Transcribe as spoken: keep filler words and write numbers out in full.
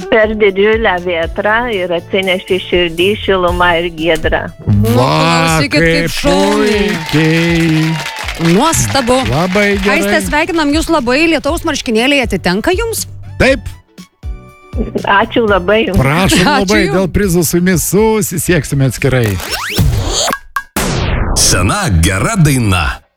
Per didžiulę vėtrą ir atsinešė širdį šilumą ir giedrą. Va, klausykit, kaip kaip šauniai. puikiai. Nuostabu. Labai gerai. Aiste, sveikinam jūs labai, lietaus marškinėliai atitenka jums? Taip, Ačiū labai jums. prašom Ačiū labai, jums. dėl prizų su jumis susisieksime atskirai. Sena gera daina.